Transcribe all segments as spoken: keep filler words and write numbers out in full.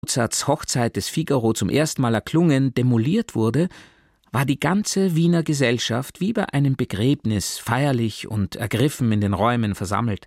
Mozarts Hochzeit des Figaro zum ersten Mal erklungen, demoliert wurde, war die ganze Wiener Gesellschaft wie bei einem Begräbnis feierlich und ergriffen in den Räumen versammelt.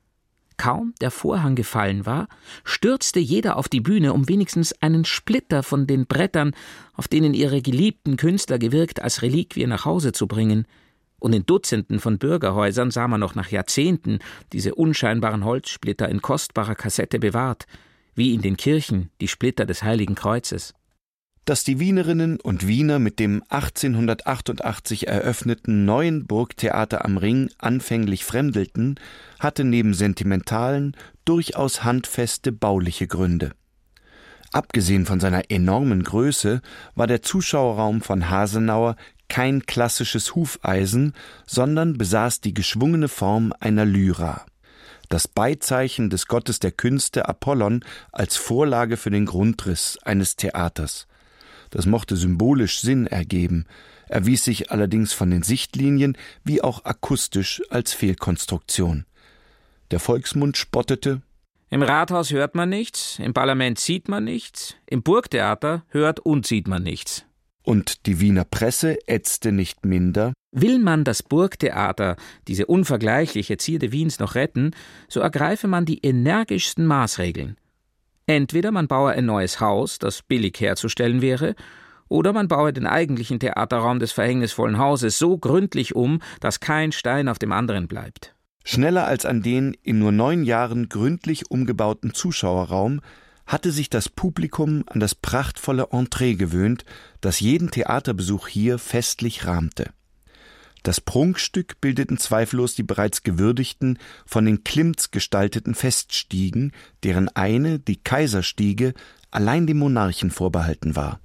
Kaum der Vorhang gefallen war, stürzte jeder auf die Bühne, um wenigstens einen Splitter von den Brettern, auf denen ihre geliebten Künstler gewirkt, als Reliquie nach Hause zu bringen. Und in Dutzenden von Bürgerhäusern sah man noch nach Jahrzehnten diese unscheinbaren Holzsplitter in kostbarer Kassette bewahrt, wie in den Kirchen die Splitter des Heiligen Kreuzes. Dass die Wienerinnen und Wiener mit dem achtzehnhundertachtundachtzig eröffneten neuen Burgtheater am Ring anfänglich fremdelten, hatte neben sentimentalen durchaus handfeste bauliche Gründe. Abgesehen von seiner enormen Größe war der Zuschauerraum von Hasenauer kein klassisches Hufeisen, sondern besaß die geschwungene Form einer Lyra. Das Beizeichen des Gottes der Künste Apollon als Vorlage für den Grundriss eines Theaters. Das mochte symbolisch Sinn ergeben, erwies sich allerdings von den Sichtlinien wie auch akustisch als Fehlkonstruktion. Der Volksmund spottete: Im Rathaus hört man nichts, im Parlament sieht man nichts, im Burgtheater hört und sieht man nichts. Und die Wiener Presse ätzte nicht minder: Will man das Burgtheater, diese unvergleichliche Zierde Wiens, noch retten, so ergreife man die energischsten Maßregeln. Entweder man baue ein neues Haus, das billig herzustellen wäre, oder man baue den eigentlichen Theaterraum des verhängnisvollen Hauses so gründlich um, dass kein Stein auf dem anderen bleibt. Schneller als an den in nur neun Jahren gründlich umgebauten Zuschauerraum hatte sich das Publikum an das prachtvolle Entree gewöhnt, das jeden Theaterbesuch hier festlich rahmte. Das Prunkstück bildeten zweifellos die bereits gewürdigten, von den Klimts gestalteten Feststiegen, deren eine, die Kaiserstiege, allein dem Monarchen vorbehalten war.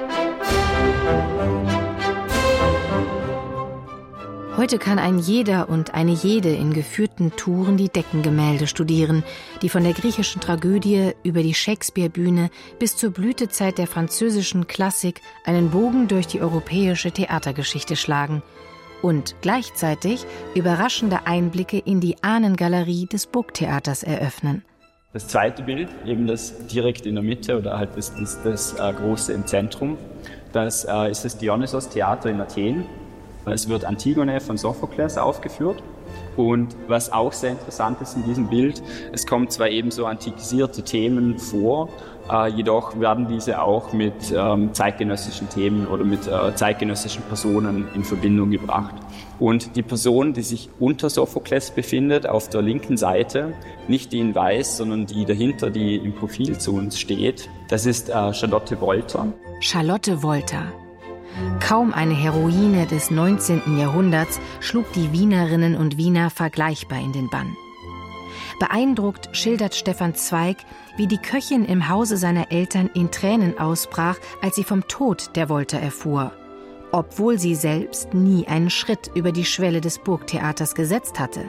Heute kann ein jeder und eine jede in geführten Touren die Deckengemälde studieren, die von der griechischen Tragödie über die Shakespeare-Bühne bis zur Blütezeit der französischen Klassik einen Bogen durch die europäische Theatergeschichte schlagen und gleichzeitig überraschende Einblicke in die Ahnengalerie des Burgtheaters eröffnen. Das zweite Bild, eben das direkt in der Mitte oder halt das, das, das äh, große im Zentrum, das äh, ist das Dionysos-Theater in Athen. Es wird Antigone von Sophokles aufgeführt. Und was auch sehr interessant ist in diesem Bild, es kommen zwar eben so antikisierte Themen vor, äh, jedoch werden diese auch mit ähm, zeitgenössischen Themen oder mit äh, zeitgenössischen Personen in Verbindung gebracht. Und die Person, die sich unter Sophokles befindet, auf der linken Seite, nicht die in Weiß, sondern die dahinter, die im Profil zu uns steht, das ist äh, Charlotte Wolter. Charlotte Wolter. Kaum eine Heroine des neunzehnten Jahrhunderts schlug die Wienerinnen und Wiener vergleichbar in den Bann. Beeindruckt schildert Stefan Zweig, wie die Köchin im Hause seiner Eltern in Tränen ausbrach, als sie vom Tod der Wolter erfuhr, obwohl sie selbst nie einen Schritt über die Schwelle des Burgtheaters gesetzt hatte.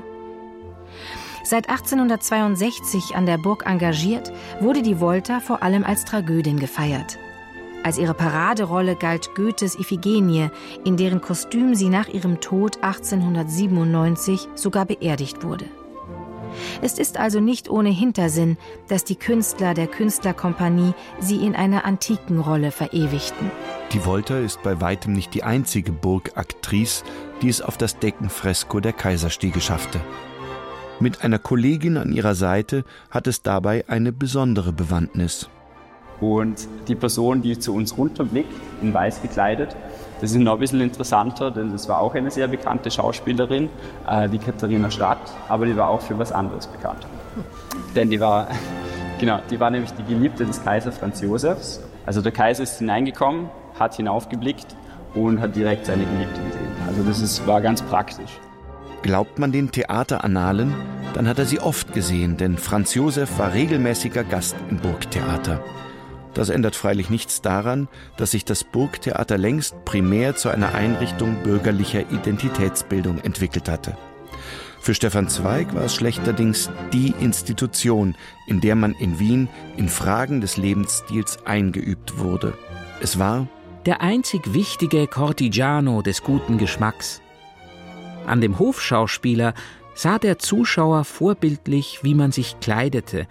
Seit achtzehnhundertzweiundsechzig an der Burg engagiert, wurde die Wolter vor allem als Tragödin gefeiert. Als ihre Paraderolle galt Goethes Iphigenie, in deren Kostüm sie nach ihrem Tod achtzehnhundertsiebenundneunzig sogar beerdigt wurde. Es ist also nicht ohne Hintersinn, dass die Künstler der Künstlerkompanie sie in einer antiken Rolle verewigten. Die Wolter ist bei weitem nicht die einzige Burgaktrice, die es auf das Deckenfresko der Kaiserstiege schaffte. Mit einer Kollegin an ihrer Seite hat es dabei eine besondere Bewandtnis. Und die Person, die zu uns runterblickt, in weiß gekleidet, das ist noch ein bisschen interessanter, denn das war auch eine sehr bekannte Schauspielerin, äh, die Katharina Stadt, aber die war auch für was anderes bekannt. Denn die war, genau, die war nämlich die Geliebte des Kaisers Franz Josefs. Also der Kaiser ist hineingekommen, hat hinaufgeblickt und hat direkt seine Geliebte gesehen. Also das ist, war ganz praktisch. Glaubt man den Theaterannalen, dann hat er sie oft gesehen, denn Franz Josef war regelmäßiger Gast im Burgtheater. Das ändert freilich nichts daran, dass sich das Burgtheater längst primär zu einer Einrichtung bürgerlicher Identitätsbildung entwickelt hatte. Für Stefan Zweig war es schlechterdings die Institution, in der man in Wien in Fragen des Lebensstils eingeübt wurde. Es war der einzig wichtige Cortigiano des guten Geschmacks. An dem Hofschauspieler sah der Zuschauer vorbildlich, wie man sich kleidete,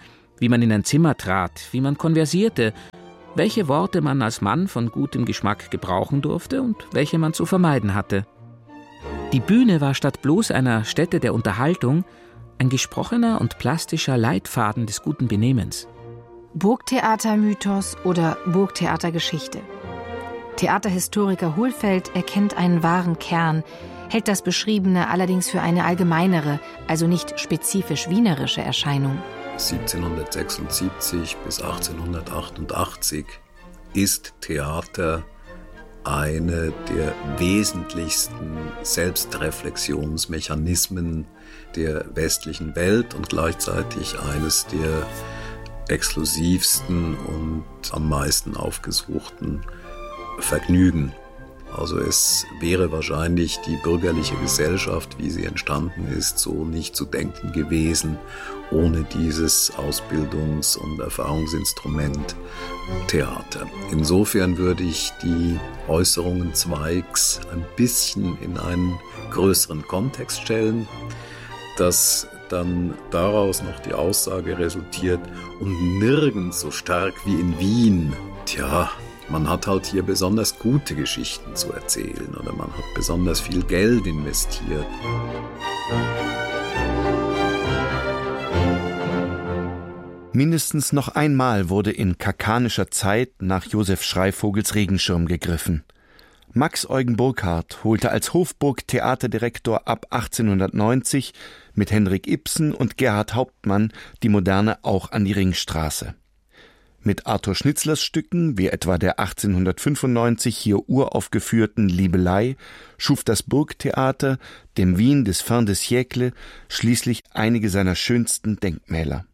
wie man in ein Zimmer trat, wie man konversierte, welche Worte man als Mann von gutem Geschmack gebrauchen durfte und welche man zu vermeiden hatte. Die Bühne war statt bloß einer Stätte der Unterhaltung ein gesprochener und plastischer Leitfaden des guten Benehmens. Burgtheatermythos oder Burgtheatergeschichte. Theaterhistoriker Hohlfeld erkennt einen wahren Kern, hält das Beschriebene allerdings für eine allgemeinere, also nicht spezifisch wienerische Erscheinung. siebzehnhundertsechsundsiebzig bis achtzehnhundertachtundachtzig ist Theater eine der wesentlichsten Selbstreflexionsmechanismen der westlichen Welt und gleichzeitig eines der exklusivsten und am meisten aufgesuchten Vergnügen. Also es wäre wahrscheinlich die bürgerliche Gesellschaft, wie sie entstanden ist, so nicht zu denken gewesen, ohne dieses Ausbildungs- und Erfahrungsinstrument Theater. Insofern würde ich die Äußerungen Zweigs ein bisschen in einen größeren Kontext stellen, dass dann daraus noch die Aussage resultiert, und nirgends so stark wie in Wien. Tja, man hat halt hier besonders gute Geschichten zu erzählen oder man hat besonders viel Geld investiert. Mindestens noch einmal wurde in kakanischer Zeit nach Josef Schreivogels Regenschirm gegriffen. Max Eugen Burkhardt holte als Hofburg-Theaterdirektor ab achtzehnhundertneunzig mit Henrik Ibsen und Gerhard Hauptmann die Moderne auch an die Ringstraße. Mit Arthur Schnitzlers Stücken, wie etwa der achtzehnhundertfünfundneunzig hier uraufgeführten Liebelei, schuf das Burgtheater dem Wien des Fin de siècle schließlich einige seiner schönsten Denkmäler.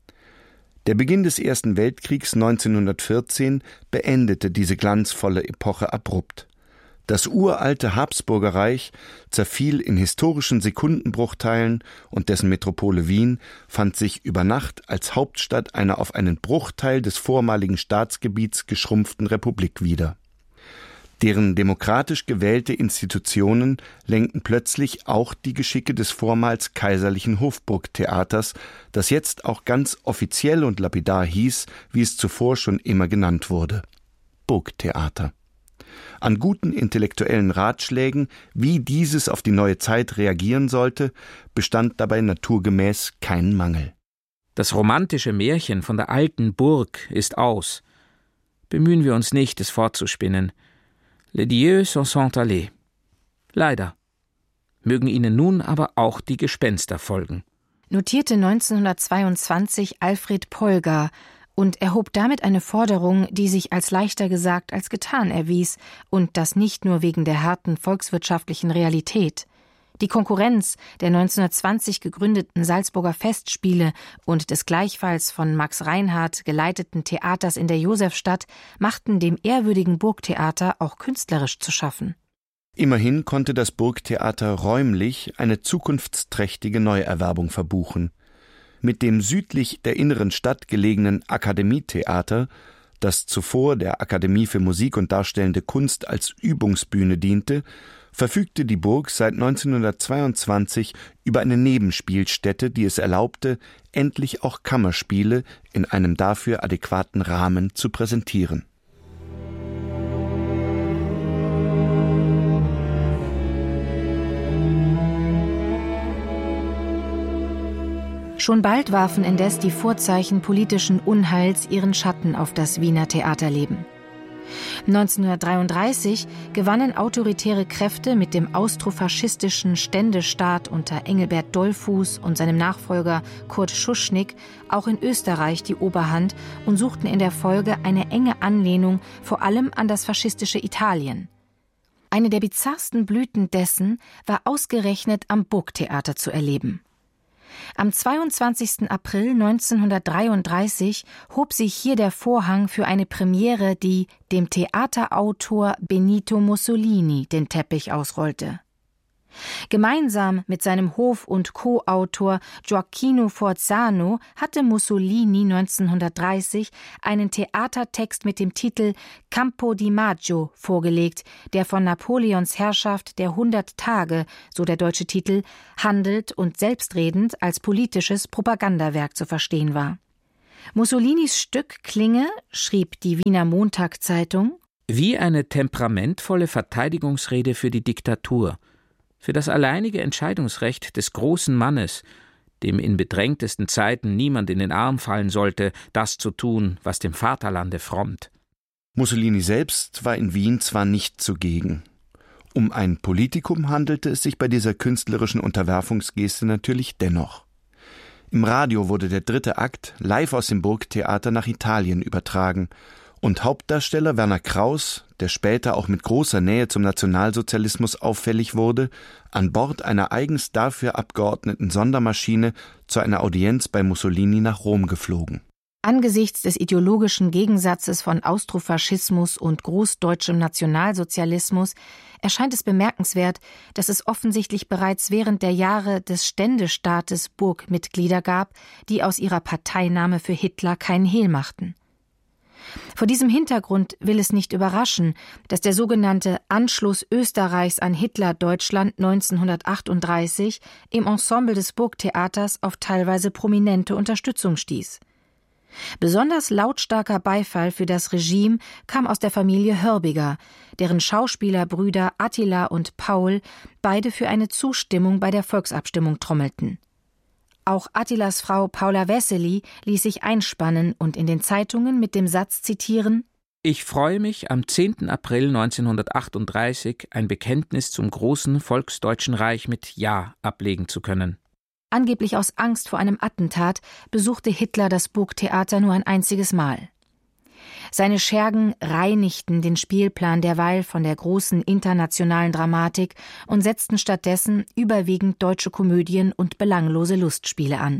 Der Beginn des Ersten Weltkriegs neunzehnhundertvierzehn beendete diese glanzvolle Epoche abrupt. Das uralte Habsburgerreich zerfiel in historischen Sekundenbruchteilen und dessen Metropole Wien fand sich über Nacht als Hauptstadt einer auf einen Bruchteil des vormaligen Staatsgebiets geschrumpften Republik wieder. Deren demokratisch gewählte Institutionen lenkten plötzlich auch die Geschicke des vormals kaiserlichen Hofburgtheaters, das jetzt auch ganz offiziell und lapidar hieß, wie es zuvor schon immer genannt wurde: Burgtheater. An guten intellektuellen Ratschlägen, wie dieses auf die neue Zeit reagieren sollte, bestand dabei naturgemäß kein Mangel. Das romantische Märchen von der alten Burg ist aus. Bemühen wir uns nicht, es fortzuspinnen. Les dieux s'en sont allés. Leider. Mögen ihnen nun aber auch die Gespenster folgen. Notierte neunzehnhundertzweiundzwanzig Alfred Polgar und erhob damit eine Forderung, die sich als leichter gesagt als getan erwies, und das nicht nur wegen der harten volkswirtschaftlichen Realität. Die Konkurrenz der neunzehnhundertzwanzig gegründeten Salzburger Festspiele und des gleichfalls von Max Reinhardt geleiteten Theaters in der Josefstadt machten dem ehrwürdigen Burgtheater auch künstlerisch zu schaffen. Immerhin konnte das Burgtheater räumlich eine zukunftsträchtige Neuerwerbung verbuchen. Mit dem südlich der inneren Stadt gelegenen Akademietheater, das zuvor der Akademie für Musik und Darstellende Kunst als Übungsbühne diente, verfügte die Burg seit neunzehnhundertzweiundzwanzig über eine Nebenspielstätte, die es erlaubte, endlich auch Kammerspiele in einem dafür adäquaten Rahmen zu präsentieren. Schon bald warfen indes die Vorzeichen politischen Unheils ihren Schatten auf das Wiener Theaterleben. neunzehnhundertdreiunddreißig gewannen autoritäre Kräfte mit dem austrofaschistischen Ständestaat unter Engelbert Dollfuß und seinem Nachfolger Kurt Schuschnigg auch in Österreich die Oberhand und suchten in der Folge eine enge Anlehnung vor allem an das faschistische Italien. Eine der bizarrsten Blüten dessen war ausgerechnet am Burgtheater zu erleben. Am zweiundzwanzigsten April neunzehnhundertdreiunddreißig hob sich hier der Vorhang für eine Premiere, die dem Theaterautor Benito Mussolini den Teppich ausrollte. Gemeinsam mit seinem Hof- und Co-Autor Gioacchino Forzano hatte Mussolini neunzehnhundertdreißig einen Theatertext mit dem Titel Campo di Maggio vorgelegt, der von Napoleons Herrschaft der hundert Tage, so der deutsche Titel, handelt und selbstredend als politisches Propagandawerk zu verstehen war. Mussolinis Stück klinge, schrieb die Wiener Montagszeitung, wie eine temperamentvolle Verteidigungsrede für die Diktatur, für das alleinige Entscheidungsrecht des großen Mannes, dem in bedrängtesten Zeiten niemand in den Arm fallen sollte, das zu tun, was dem Vaterlande frommt. Mussolini selbst war in Wien zwar nicht zugegen. Um ein Politikum handelte es sich bei dieser künstlerischen Unterwerfungsgeste natürlich dennoch. Im Radio wurde der dritte Akt live aus dem Burgtheater nach Italien übertragen und Hauptdarsteller Werner Kraus, der später auch mit großer Nähe zum Nationalsozialismus auffällig wurde, an Bord einer eigens dafür abgeordneten Sondermaschine zu einer Audienz bei Mussolini nach Rom geflogen. Angesichts des ideologischen Gegensatzes von Austrofaschismus und großdeutschem Nationalsozialismus erscheint es bemerkenswert, dass es offensichtlich bereits während der Jahre des Ständestaates Burgmitglieder gab, die aus ihrer Parteinahme für Hitler keinen Hehl machten. Vor diesem Hintergrund will es nicht überraschen, dass der sogenannte Anschluss Österreichs an Hitler-Deutschland neunzehnhundertachtunddreißig im Ensemble des Burgtheaters auf teilweise prominente Unterstützung stieß. Besonders lautstarker Beifall für das Regime kam aus der Familie Hörbiger, deren Schauspielerbrüder Attila und Paul beide für eine Zustimmung bei der Volksabstimmung trommelten. Auch Attilas Frau Paula Wessely ließ sich einspannen und in den Zeitungen mit dem Satz zitieren: Ich freue mich, am zehnten April neunzehnhundertachtunddreißig ein Bekenntnis zum großen Volksdeutschen Reich mit Ja ablegen zu können. Angeblich aus Angst vor einem Attentat besuchte Hitler das Burgtheater nur ein einziges Mal. Seine Schergen reinigten den Spielplan derweil von der großen internationalen Dramatik und setzten stattdessen überwiegend deutsche Komödien und belanglose Lustspiele an.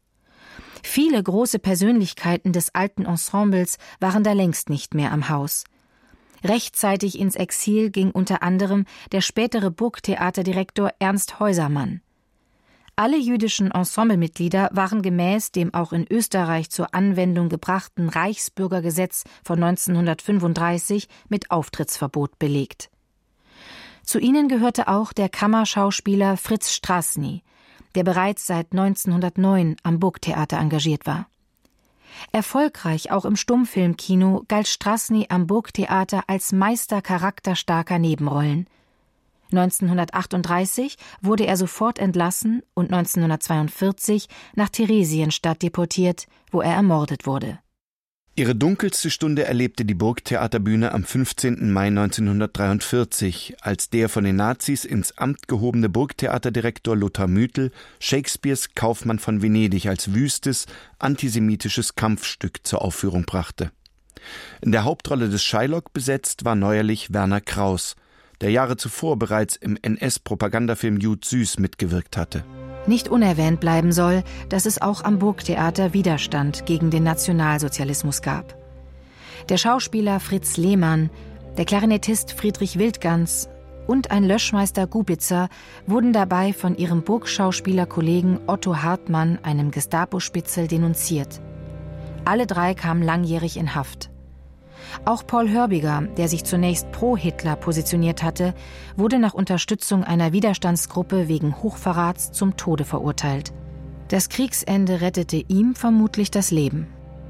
Viele große Persönlichkeiten des alten Ensembles waren da längst nicht mehr am Haus. Rechtzeitig ins Exil ging unter anderem der spätere Burgtheaterdirektor Ernst Häusermann. Alle jüdischen Ensemblemitglieder waren gemäß dem auch in Österreich zur Anwendung gebrachten Reichsbürgergesetz von neunzehnhundertfünfunddreißig mit Auftrittsverbot belegt. Zu ihnen gehörte auch der Kammerschauspieler Fritz Strassny, der bereits seit neunzehnhundertneun am Burgtheater engagiert war. Erfolgreich auch im Stummfilmkino galt Strassny am Burgtheater als Meister charakterstarker Nebenrollen. neunzehnhundertachtunddreißig wurde er sofort entlassen und neunzehnhundertzweiundvierzig nach Theresienstadt deportiert, wo er ermordet wurde. Ihre dunkelste Stunde erlebte die Burgtheaterbühne am fünfzehnten Mai neunzehnhundertdreiundvierzig, als der von den Nazis ins Amt gehobene Burgtheaterdirektor Lothar Müthel Shakespeares Kaufmann von Venedig als wüstes, antisemitisches Kampfstück zur Aufführung brachte. In der Hauptrolle des Shylock besetzt war neuerlich Werner Kraus, der Jahre zuvor bereits im N S-Propagandafilm Jud Süß mitgewirkt hatte. Nicht unerwähnt bleiben soll, dass es auch am Burgtheater Widerstand gegen den Nationalsozialismus gab. Der Schauspieler Fritz Lehmann, der Klarinettist Friedrich Wildgans und ein Löschmeister Gubitzer wurden dabei von ihrem Burgschauspielerkollegen Otto Hartmann, einem Gestapo-Spitzel, denunziert. Alle drei kamen langjährig in Haft. Auch Paul Hörbiger, der sich zunächst pro Hitler positioniert hatte, wurde nach Unterstützung einer Widerstandsgruppe wegen Hochverrats zum Tode verurteilt. Das Kriegsende rettete ihm vermutlich das Leben.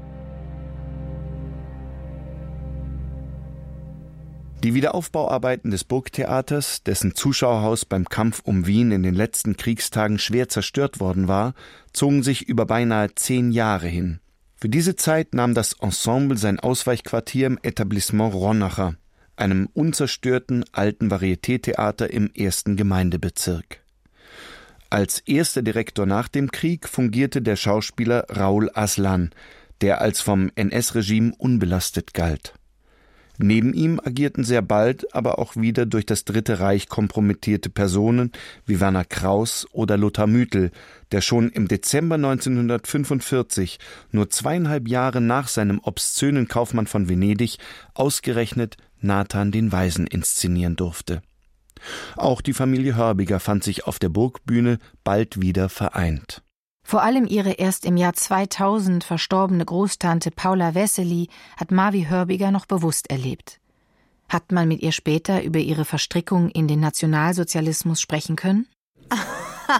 Die Wiederaufbauarbeiten des Burgtheaters, dessen Zuschauerhaus beim Kampf um Wien in den letzten Kriegstagen schwer zerstört worden war, zogen sich über beinahe zehn Jahre hin. Für diese Zeit nahm das Ensemble sein Ausweichquartier im Etablissement Ronacher, einem unzerstörten alten Varietétheater im ersten Gemeindebezirk. Als erster Direktor nach dem Krieg fungierte der Schauspieler Raoul Aslan, der als vom N S-Regime unbelastet galt. Neben ihm agierten sehr bald aber auch wieder durch das Dritte Reich kompromittierte Personen wie Werner Kraus oder Lothar Müthel, der schon im Dezember neunzehnhundertfünfundvierzig, nur zweieinhalb Jahre nach seinem obszönen Kaufmann von Venedig, ausgerechnet Nathan den Weisen inszenieren durfte. Auch die Familie Hörbiger fand sich auf der Burgbühne bald wieder vereint. Vor allem ihre erst im Jahr zweitausend verstorbene Großtante Paula Wessely hat Mavi Hörbiger noch bewusst erlebt. Hat man mit ihr später über ihre Verstrickung in den Nationalsozialismus sprechen können?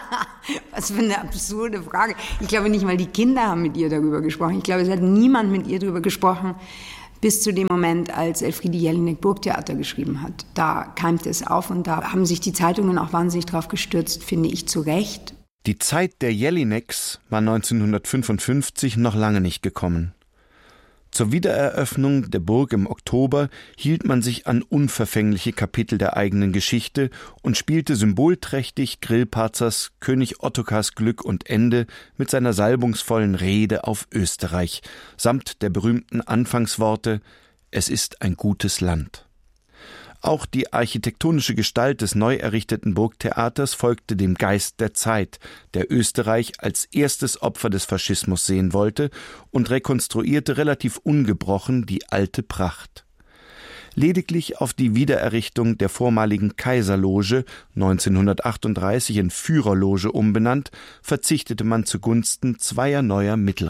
Was für eine absurde Frage. Ich glaube, nicht mal die Kinder haben mit ihr darüber gesprochen. Ich glaube, es hat niemand mit ihr darüber gesprochen, bis zu dem Moment, als Elfriede Jelinek Burgtheater geschrieben hat. Da keimte es auf und da haben sich die Zeitungen auch wahnsinnig drauf gestürzt, finde ich zu Recht. Die Zeit der Jelineks war neunzehnhundertfünfundfünfzig noch lange nicht gekommen. Zur Wiedereröffnung der Burg im Oktober hielt man sich an unverfängliche Kapitel der eigenen Geschichte und spielte symbolträchtig Grillparzers König Ottokars Glück und Ende mit seiner salbungsvollen Rede auf Österreich, samt der berühmten Anfangsworte »Es ist ein gutes Land«. Auch die architektonische Gestalt des neu errichteten Burgtheaters folgte dem Geist der Zeit, der Österreich als erstes Opfer des Faschismus sehen wollte und rekonstruierte relativ ungebrochen die alte Pracht. Lediglich auf die Wiedererrichtung der vormaligen Kaiserloge, neunzehnhundertachtunddreißig in Führerloge umbenannt, verzichtete man zugunsten zweier neuer Mittelrichter.